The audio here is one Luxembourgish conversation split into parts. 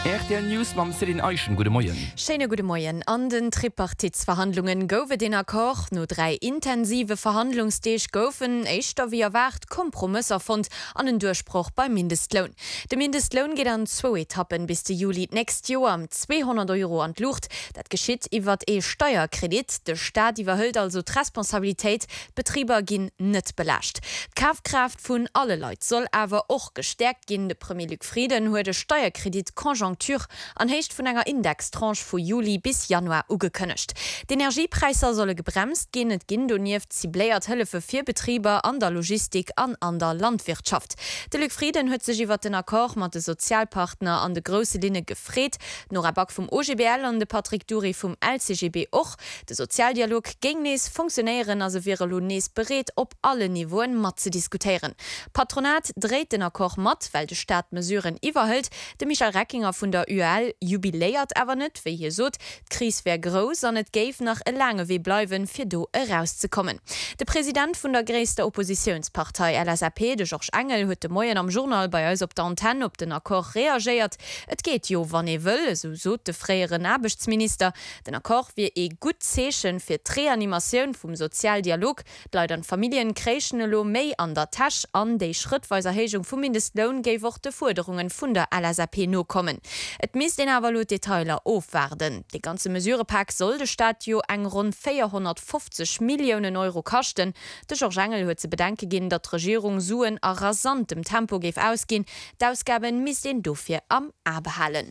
RTL News mam Selin Eichen, gute Morgen. Schöne gute Morgen. An den Tripartitsverhandlungen goufe den Akkord no 3 intensive Verhandlungsdeeg goufen eichter wie erwart Kompromisser fand an den Durchbruch beim Mindestlohn. Der Mindestlohn geht an 2 Etappen bis de Juli nächst Jahr am 200 € an Lucht. Dat geschieht iwwer Steuerkredit. Der Staat überhüllt also die Responsabilität, Betrieber gin net belascht. Kaufkraft vun alle Leute soll aber auch gestärkt gin. De Premier Luc Frieden huet de Steuerkredit Konjunktur anhecht vun enger Indextranche vu Juli bis Januar ugekënnecht. D'Energiepreiser solle gebremst gin, et ginn donieft zibléiert Hëlfe fir Betrieber an der Logistik an der Landwirtschaft. De Luc Frieden huet sech iwwer den Akkord mat de Sozialpartner an de grosse Linne gefréet, no Rabak vum OGBL an de Patrick Dury vum LCGB och. De Sozialdialog géng nees Funktionären as wäre lo nees bereet op alle Niveauen mat ze diskutieren. Patronat dreht den Akkord mat, weil de Staat Mesuren iwwerhëlt. De Michael Reckinger vun der UL jubiléiert awer net, wie hier sot, d'Kris wär gross an et géif nach e lange wie bleiwen fir do herauszukommen. De Präsident vun der gréisster Oppositionspartei LSAP, de Georges Engel, huet de Moien am Journal bei uns op der Antenne op den Akkord reagiert. Et geht jo wann e wëll, so sot de freieren Arbechtsminister. Den Akkord wie e gut Zeechen fir d'Reanimatioun vum Sozialdialog, Leiit an Familien kréchen lo méi an der Tasch an déi schrittweiser Erhechung vum Mindestlohn géif och de Forderungen vun der LSAP no kommen. Et miss den awer Detailer aufwerden. Die ganze Mesurepack soll de Staat jo eng rund 450 Millionen € kosten. De Georges Engel huet ze bedenke gin, dat Regierung suen a rasantem Tempo geif ausgin. D'ausgaben miss den dofir am Abehalen.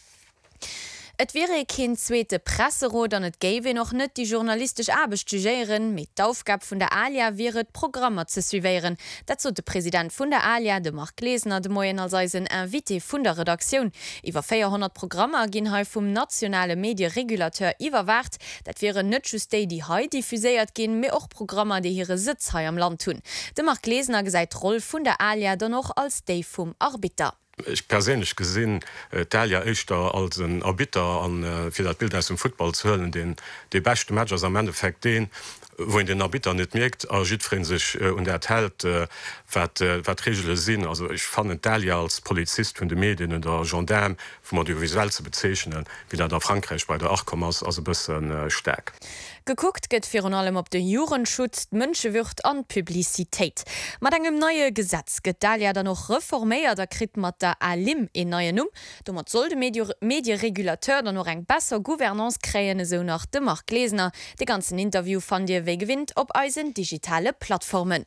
Et wäre kein zweite Presserot, an et gäbe noch net die journalistisch Arbeit studieren. Mit der Aufgabe von der Alia wäre Programme zu suivieren. Dazu der Präsident von der Alia, de Marc Lesner, de Moyen als ein Invité von der Redaktion. Über 400 Programme gehen heute vom nationale Medienregulateur überwacht. Das wären nicht just die heute diffusiert gehen, mehr auch Programme, die ihre Sitz hier im Land tun. De Marc Lesner gesagt, Rolle von der Alia dann noch als die vom Arbiter. Ich persönlich gesehen Talia Echter als ein Arbiter an für das Bild aus dem Football zu hören, den die beste Matchers am Endeffekt den, wo in den Arbiter nicht merkt, Jitfried sich und erhält, was Regeln sind. Also ich fand Talia als Polizist von den Medien und der Gendarme vom Audiovisuell zu bezeichnen, wie der Frankreich bei der 8, also ein bisschen stark. Geguckt geht vor allem op den Jurenschutz, Menschenwürde an Publizität. Mit einem neuen Gesetz geht Dalia dann noch reformiert, da kriegt man der Alim in neuen Damit soll der Medienregulateur dann noch eine bessere Gouvernance kreieren, so nach dem Marc Lesner. Die ganzen Interview fand ihr gewinnt auf unseren digitalen Plattformen.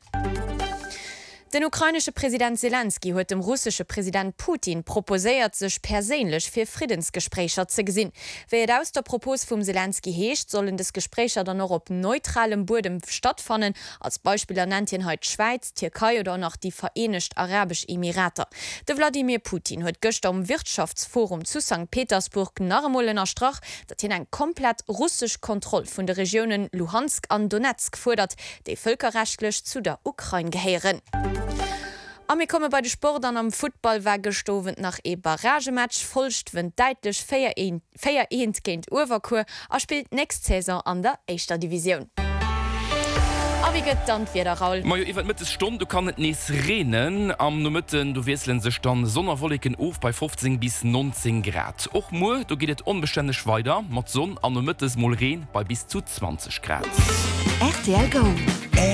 Den ukrainische Präsident Zelensky hat dem russische Präsident Putin proposiert, sich persönlich für Friedensgespräche zu gesehen. Wer aus der Propos vom Zelensky hecht, sollen das Gespräche dann noch auf neutralem Boden stattfinden. Als Beispiel nennt ihn heute Schweiz, Türkei oder noch die Vereinigten Arabischen Emirate. Der Wladimir Putin hat gestern am Wirtschaftsforum zu St. Petersburg nachmolener Strach, dass ihn eine komplett russische Kontrolle von den Regionen Luhansk und Donetsk fordert, die völkerrechtlich zu der Ukraine gehören. Wir kommen bei den Sportlern am Football weggestoven nach e Barragematch folcht wenn deutlich 4-1 gegen Uverkur spielt nächste Saison an der Eischter Division. Wie geht dann wieder Raul? Maja, iwwer mit Stunde du kann net nees renen am Numitten du weselen sech dann Sonnerwolliken auf bei 15 bis 19 Grad. Och mo du geht unbeständig weiter mat Sonn an Nummittes Molren bei bis zu 20 Grad. RTL Go.